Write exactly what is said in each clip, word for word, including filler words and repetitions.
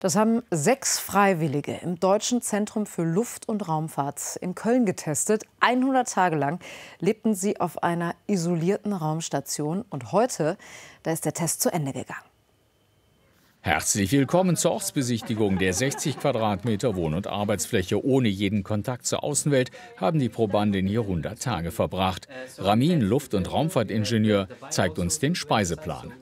Das haben sechs Freiwillige im Deutschen Zentrum für Luft- und Raumfahrt in Köln getestet. hundert Tage lang lebten sie auf einer isolierten Raumstation. Und heute, da ist der Test zu Ende gegangen. Herzlich willkommen zur Ortsbesichtigung der sechzig Quadratmeter Wohn- und Arbeitsfläche. Ohne jeden Kontakt zur Außenwelt haben die Probanden hier hundert Tage verbracht. Ramin, Luft- und Raumfahrtingenieur, zeigt uns den Speiseplan.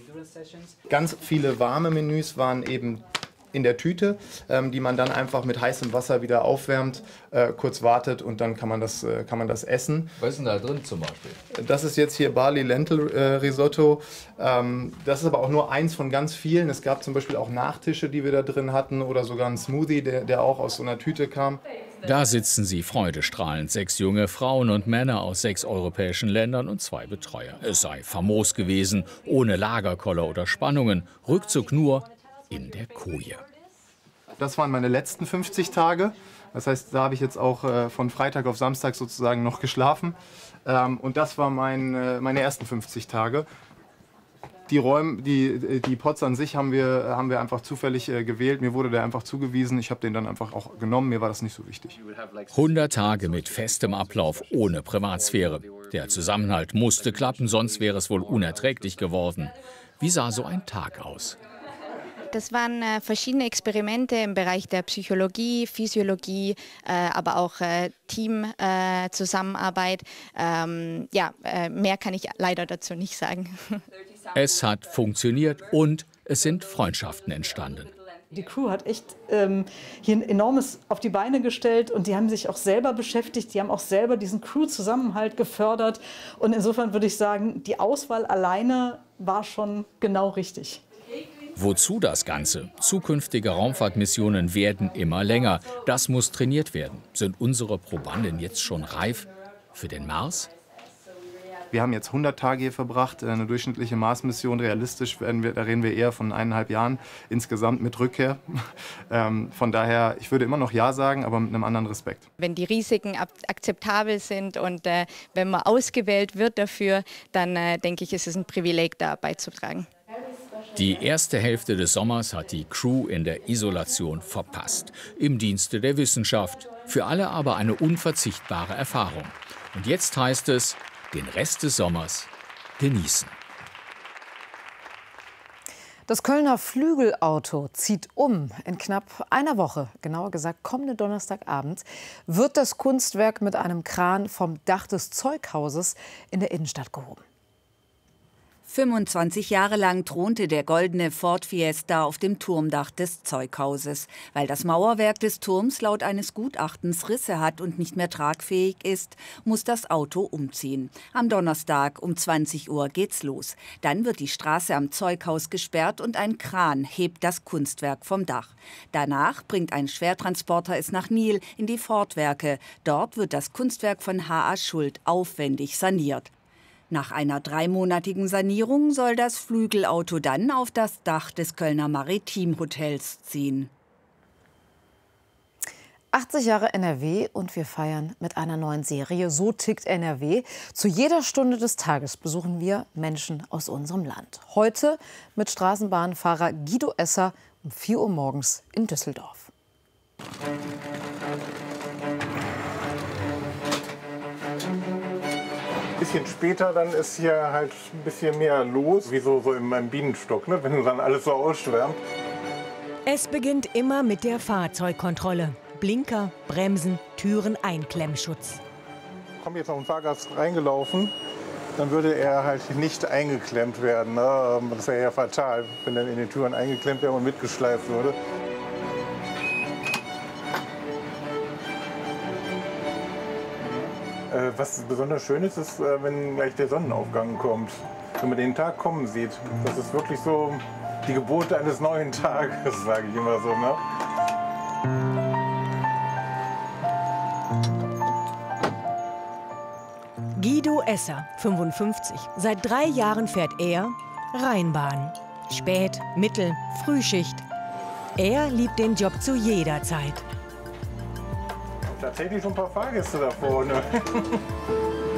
Ganz viele warme Menüs waren eben in der Tüte, ähm, die man dann einfach mit heißem Wasser wieder aufwärmt, äh, kurz wartet und dann kann man das, äh, kann man das essen. Was ist denn da drin zum Beispiel? Das ist jetzt hier Barley Lentil äh, Risotto. Ähm, das ist aber auch nur eins von ganz vielen. Es gab zum Beispiel auch Nachtische, die wir da drin hatten oder sogar einen Smoothie, der, der auch aus so einer Tüte kam. Da sitzen sie freudestrahlend, sechs junge Frauen und Männer aus sechs europäischen Ländern und zwei Betreuer. Es sei famos gewesen, ohne Lagerkoller oder Spannungen, Rückzug nur in der Koje. Das waren meine letzten fünfzig Tage. Das heißt, da habe ich jetzt auch äh, von Freitag auf Samstag sozusagen noch geschlafen. Ähm, und das waren mein, äh, meine ersten fünfzig Tage. Die Räume, die, die Pots an sich haben wir, haben wir einfach zufällig äh, gewählt. Mir wurde der einfach zugewiesen. Ich habe den dann einfach auch genommen. Mir war das nicht so wichtig. hundert Tage mit festem Ablauf, ohne Privatsphäre. Der Zusammenhalt musste klappen, sonst wäre es wohl unerträglich geworden. Wie sah so ein Tag aus? Das waren äh, verschiedene Experimente im Bereich der Psychologie, Physiologie, äh, aber auch äh, Teamzusammenarbeit. Äh, ähm, ja, äh, mehr kann ich leider dazu nicht sagen. Es hat funktioniert und es sind Freundschaften entstanden. Die Crew hat echt ähm, hier ein enormes auf die Beine gestellt und die haben sich auch selber beschäftigt. Die haben auch selber diesen Crew-Zusammenhalt gefördert. Und insofern würde ich sagen, die Auswahl alleine war schon genau richtig. Wozu das Ganze? Zukünftige Raumfahrtmissionen werden immer länger. Das muss trainiert werden. Sind unsere Probanden jetzt schon reif für den Mars? Wir haben jetzt hundert Tage hier verbracht. Eine durchschnittliche Mars-Mission, realistisch, werden wir, da reden wir eher von eineinhalb Jahren insgesamt mit Rückkehr. Ähm, von daher, ich würde immer noch Ja sagen, aber mit einem anderen Respekt. Wenn die Risiken akzeptabel sind und äh, wenn man ausgewählt wird dafür, dann äh, denke ich, ist es ein Privileg, da beizutragen. Die erste Hälfte des Sommers hat die Crew in der Isolation verpasst. Im Dienste der Wissenschaft. Für alle aber eine unverzichtbare Erfahrung. Und jetzt heißt es, den Rest des Sommers genießen. Das Kölner Flügelauto zieht um. In knapp einer Woche, genauer gesagt kommenden Donnerstagabend, wird das Kunstwerk mit einem Kran vom Dach des Zeughauses in der Innenstadt gehoben. fünfundzwanzig Jahre lang thronte der goldene Ford Fiesta auf dem Turmdach des Zeughauses. Weil das Mauerwerk des Turms laut eines Gutachtens Risse hat und nicht mehr tragfähig ist, muss das Auto umziehen. Am Donnerstag um zwanzig Uhr geht's los. Dann wird die Straße am Zeughaus gesperrt und ein Kran hebt das Kunstwerk vom Dach. Danach bringt ein Schwertransporter es nach Nil in die Ford-Werke. Dort wird das Kunstwerk von H A Schuld aufwendig saniert. Nach einer dreimonatigen Sanierung soll das Flügelauto dann auf das Dach des Kölner Maritim-Hotels ziehen. achtzig Jahre N R W und wir feiern mit einer neuen Serie So tickt N R W. Zu jeder Stunde des Tages besuchen wir Menschen aus unserem Land. Heute mit Straßenbahnfahrer Guido Esser um vier Uhr morgens in Düsseldorf. Ein bisschen später dann ist hier halt ein bisschen mehr los, wie so, so in meinem Bienenstock, ne? Wenn dann alles so ausschwärmt. Es beginnt immer mit der Fahrzeugkontrolle. Blinker, Bremsen, Türen, Einklemmschutz. Kommt jetzt noch ein Fahrgast reingelaufen, dann würde er halt nicht eingeklemmt werden. Ne? Das wäre ja fatal, wenn er in den Türen eingeklemmt wäre und mitgeschleift würde. Was besonders schön ist, ist, wenn gleich der Sonnenaufgang kommt. Wenn man den Tag kommen sieht. Das ist wirklich so die Geburt eines neuen Tages, sage ich immer so. Ne? Guido Esser, fünfundfünfzig. Seit drei Jahren fährt er Rheinbahn. Spät-, Mittel-, Frühschicht. Er liebt den Job zu jeder Zeit. Tatsächlich schon ein paar Fahrgäste da vorne.